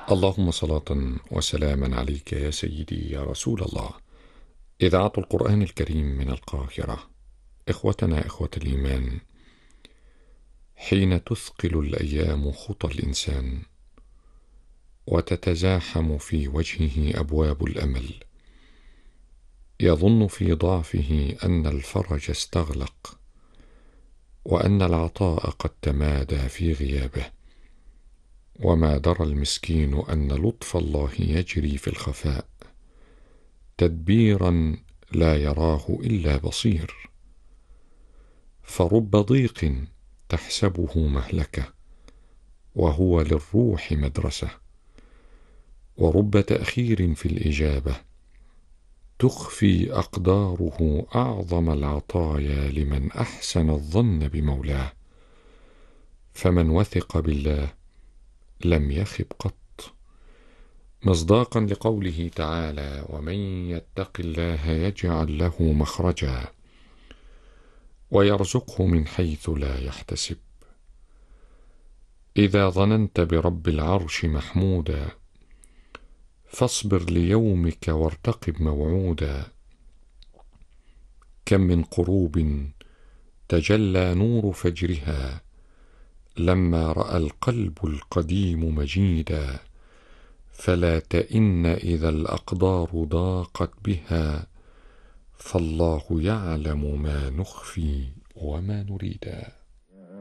اللهم صلاة وسلاما عليك يا سيدي يا رسول الله. إذاعة القرآن الكريم من القاهرة. إخوتنا إخوة الإيمان، حين تثقل الأيام خطى الإنسان وتتزاحم في وجهه أبواب الأمل، يظن في ضعفه أن الفرج استغلق وأن العطاء قد تمادى في غيابه، وما درى المسكين أن لطف الله يجري في الخفاء تدبيرا لا يراه إلا بصير. فرب ضيق تحسبه مهلكة وهو للروح مدرسة، ورب تأخير في الإجابة تخفي أقداره أعظم العطايا لمن أحسن الظن بمولاه. فمن وثق بالله لم يخب قط، مصداقا لقوله تعالى: ومن يتق الله يجعل له مخرجا ويرزقه من حيث لا يحتسب. إذا ظننت برب العرش محمودا فاصبر ليومك وارتقب موعودا. كم من قروب تجلى نور فجرها لما رأى القلب القديم مجيدا. فلا تئن إذا الأقدار ضاقت بها، فالله يعلم ما نخفي وما نريدا.